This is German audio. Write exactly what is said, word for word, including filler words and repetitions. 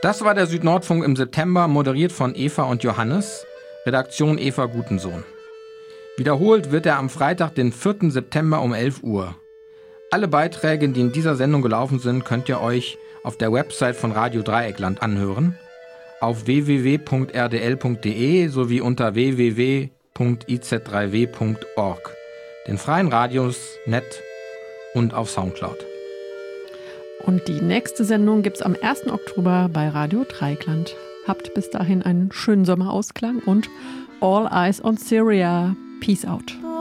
Das war der Südnordfunk im September, moderiert von Eva und Johannes, Redaktion Eva Gutensohn. Wiederholt wird er am Freitag, den vierten September um elf Uhr. Alle Beiträge, die in dieser Sendung gelaufen sind, könnt ihr euch auf der Website von Radio Dreieckland anhören, auf w w w punkt r d l punkt d e sowie unter w w w punkt i z drei w punkt org, den freien Radios, Net und auf Soundcloud. Und die nächste Sendung gibt's am ersten Oktober bei Radio Dreieckland. Habt bis dahin einen schönen Sommerausklang und All Eyes on Syria. Peace out.